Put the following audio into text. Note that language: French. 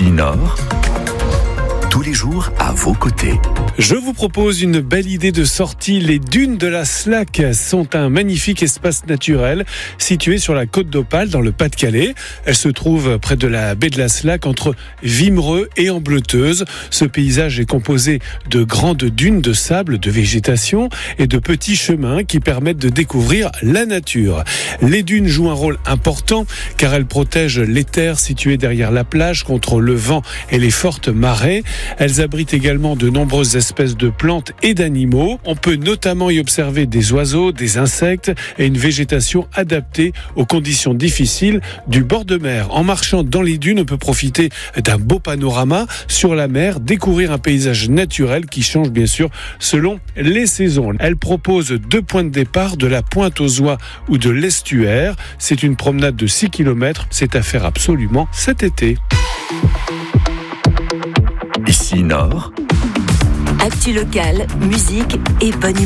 Ici Nord, tous les jours à vos côtés. Je vous propose une belle idée de sortie. Les dunes de la Slac sont un magnifique espace naturel situé sur la côte d'Opale dans le Pas-de-Calais. Elles se trouvent près de la baie de la Slac entre Wimereux et Ambleteuse. Ce paysage est composé de grandes dunes de sable, de végétation et de petits chemins qui permettent de découvrir la nature. Les dunes jouent un rôle important car elles protègent les terres situées derrière la plage contre le vent et les fortes marées. Elles abritent également de nombreuses espèces de plantes et d'animaux. On peut notamment y observer des oiseaux, des insectes et une végétation adaptée aux conditions difficiles du bord de mer. En marchant dans les dunes, on peut profiter d'un beau panorama sur la mer, découvrir un paysage naturel qui change bien sûr selon les saisons. Elle propose 2 points de départ, de la Pointe aux Oies ou de l'estuaire. C'est une promenade de 6 km. C'est à faire absolument cet été. Ici Nord, actu locale, musique et bonne